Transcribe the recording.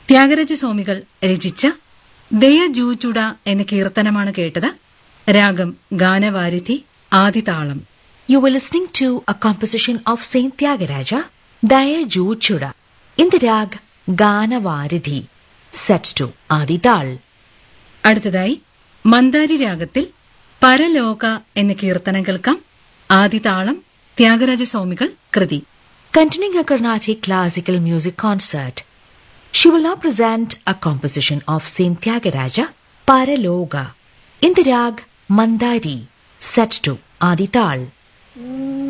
ത്യാഗരാജസ്വാമികൾ രചിച്ച ദയ ജൂചുട എന്ന കീർത്തനമാണ് കേട്ടത്. രാഗം ഗാനവാരിധി, ആദിതാളം. You were listening to a composition of Saint Tyagaraja, Daya Juchuda, in the rag Ganavaridhi, set to Adital. അടുത്തതായി മന്ദാരി രാഗത്തിൽ പരലോക എന്ന കീർത്തനം കേൾക്കാം. ആദിതാളം, ത്യാഗരാജസ്വാമികൾ കൃതി. Continuing a Carnatic classical music concert, she will now present a composition of Saint Tyagaraja, Paraloga, in the rag Mandari, set to Adital.